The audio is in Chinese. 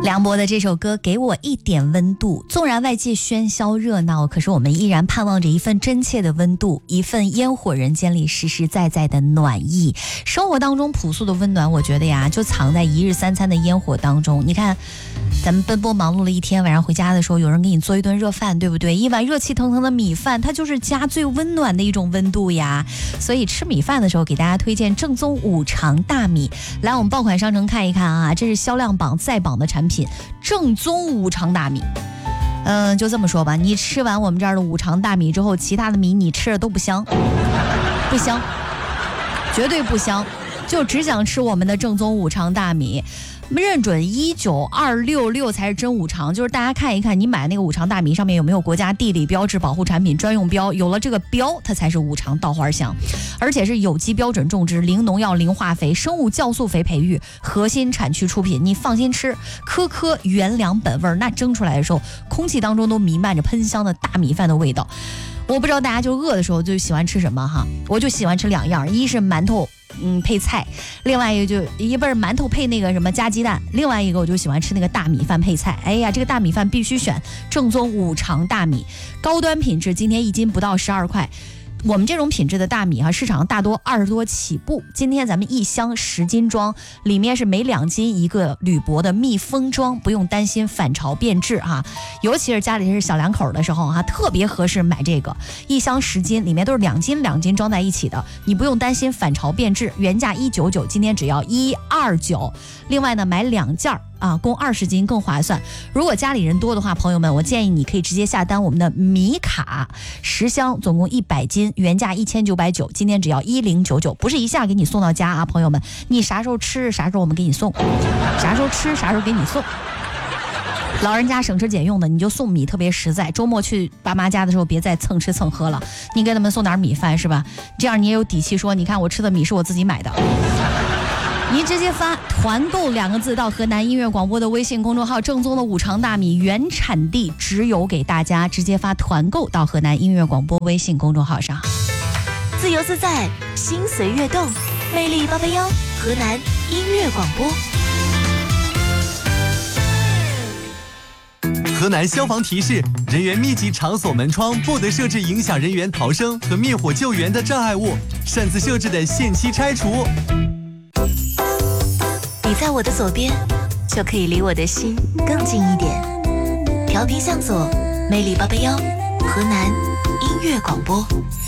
梁博的这首歌给我一点温度，纵然外界喧嚣热闹，可是我们依然盼望着一份真切的温度，一份烟火人间里实实在在的暖意。生活当中朴素的温暖，我觉得呀，就藏在一日三餐的烟火当中。你看咱们奔波忙碌了一天，晚上回家的时候有人给你做一顿热饭，对不对？一碗热气腾腾的米饭，它就是家最温暖的一种温度呀。所以吃米饭的时候给大家推荐正宗五常大米。来我们爆款商城看一看啊，这是销量榜在榜的产品，正宗五常大米。就这么说吧，你吃完我们这儿的五常大米之后，其他的米你吃的都不香，不香，绝对不香，就只想吃我们的正宗五常大米。认准19266才是真五常，就是大家看一看你买那个五常大米上面有没有国家地理标志保护产品专用标，有了这个标它才是五常稻花香，而且是有机标准种植，零农药零化肥，生物酵素肥培育，核心产区出品，你放心吃，颗颗原粮本味，那蒸出来的时候空气当中都弥漫着喷香的大米饭的味道。我不知道大家就饿的时候就喜欢吃什么哈，我就喜欢吃两样，一是馒头配菜，另外一个就不是馒头配那个什么加鸡蛋，另外一个我就喜欢吃那个大米饭配菜。哎呀，这个大米饭必须选正宗五常大米，高端品质，今天一斤不到12块。我们这种品质的大米哈，市场上大多20多起步。今天咱们一箱10斤装，里面是每2斤一个铝箔的密封装，不用担心反潮变质哈。尤其是家里是小两口的时候哈，特别合适买这个。一箱10斤，里面都是2斤装在一起的，你不用担心反潮变质。原价199，今天只要129。另外呢，买2件啊，共20斤更划算。如果家里人多的话，朋友们，我建议你可以直接下单我们的米卡10箱，总共100斤，原价1990，今天只要1099，不是一下给你送到家啊，朋友们，你啥时候吃啥时候我们给你送，啥时候吃啥时候给你送。老人家省吃俭用的，你就送米特别实在。周末去爸妈家的时候，别再蹭吃蹭喝了，你给他们送点米饭是吧？这样你也有底气说，你看我吃的米是我自己买的。您直接发团购2个字到河南音乐广播的微信公众号，正宗的五常大米原产地只有给大家，直接发团购到河南音乐广播微信公众号上。 自由自在，心随悦动，魅力881，河南音乐广播。 河南消防提示：人员密集场所门窗不得设置影响人员逃生和灭火救援的障碍物，擅自设置的限期拆除。 你在我的左边，就可以离我的心更近一点。调频向左，魅力881，河南音乐广播。